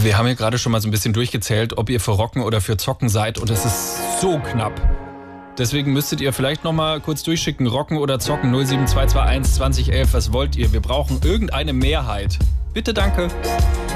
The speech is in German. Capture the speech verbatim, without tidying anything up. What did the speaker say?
Wir haben hier gerade schon mal so ein bisschen durchgezählt, ob ihr für Rocken oder für Zocken seid und es ist so knapp. Deswegen müsstet ihr vielleicht noch mal kurz durchschicken, Rocken oder Zocken null sieben zwei zwei eins zwanzig elf. Was wollt ihr? Wir brauchen irgendeine Mehrheit. Bitte, danke.